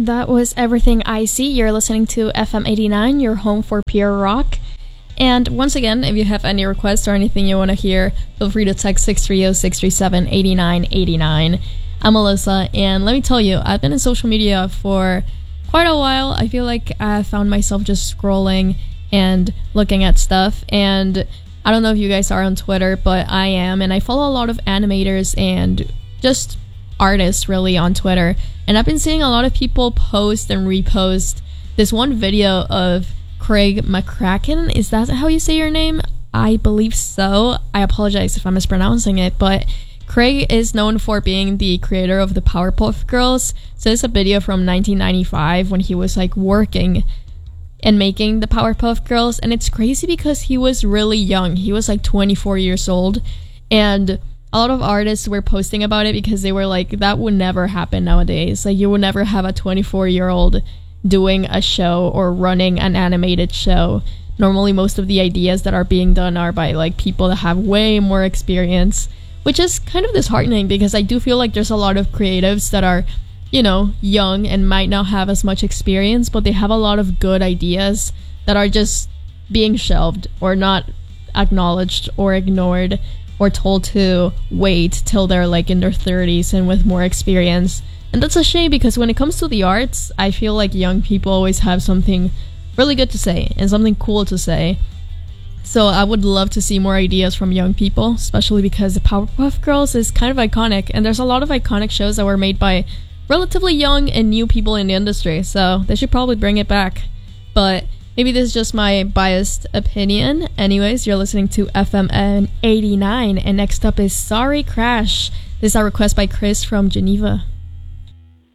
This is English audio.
That was Everything I See. You're listening to FM 89, your home for pure rock. And once again, if you have any requests or anything you want to hear, feel free to text 630-637-8989. I'm Alyssa, and let me tell you, I've been in social media for quite a while. I feel like I found myself just scrolling and looking at stuff, and I don't know if you guys are on Twitter, but I am, and I follow a lot of animators and just artists really on Twitter, and I've been seeing a lot of people post and repost this one video of Craig McCracken. Is that how you say your name? I believe so. I apologize if I'm mispronouncing it, but Craig is known for being the creator of the Powerpuff Girls. So it's a video from 1995 when he was like working and making the Powerpuff Girls, and it's crazy because he was really young. He was like 24 years old, and a lot of artists were posting about it because they were like, that would never happen nowadays. Like, you would never have a 24-year-old doing a show or running an animated show. Normally, most of the ideas that are being done are by like people that have way more experience, which is kind of disheartening because I do feel like there's a lot of creatives that are, you know, young and might not have as much experience, but they have a lot of good ideas that are just being shelved or not acknowledged or ignored, or told to wait till they're like in their 30s and with more experience. And that's a shame because when it comes to the arts, I feel like young people always have something really good to say and something cool to say. So I would love to see more ideas from young people, especially because the Powerpuff Girls is kind of iconic, and there's a lot of iconic shows that were made by relatively young and new people in the industry, so they should probably bring it back. But maybe this is just my biased opinion. Anyways, you're listening to FM 89, and next up is Sorry Crash. This is a request by Chris from Geneva.